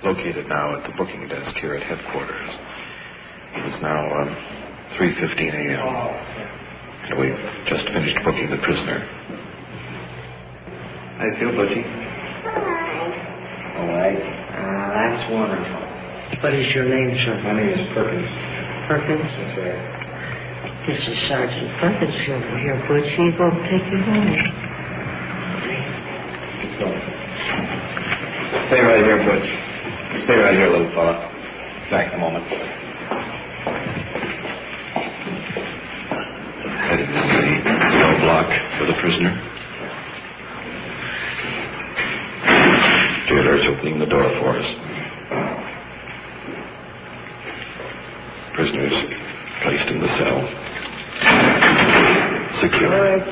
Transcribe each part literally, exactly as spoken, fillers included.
located now at the booking desk here at headquarters. It is now um, three fifteen a.m. and we've just finished booking the prisoner. How do you feel, Butchie? All right. Uh, that's wonderful. What is your name, sir? My name is Perkins. Perkins? That's right. This is Sergeant Perkins over here, Butch. He will take you home. Let's go. Stay right here, Butch. Stay right here, little fella. Back in a moment. Headed in the cell block for the prisoner. Jailer's opening the door for us. Prisoners placed in the cell. Secure.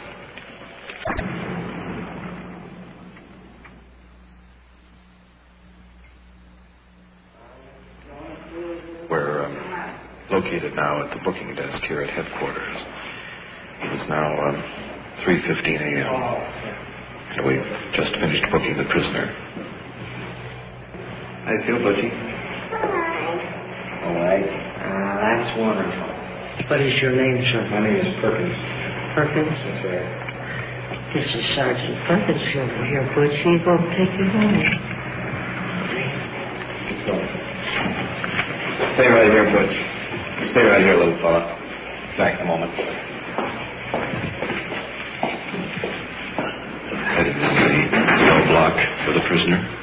We're um, located now at the booking desk here at headquarters. It is now um, three fifteen a.m. and we've just finished booking the prisoner. How do you feel, Butchie? All right. Uh, that's wonderful. What is your name, sir? My name is Perkins. Perkins? That's right. This is Sergeant Perkins over here, Butch. He will take you home. Let's go. Stay right here, Butch. Stay right here, little fella. Back in a moment. Headed in the cell block for the prisoner.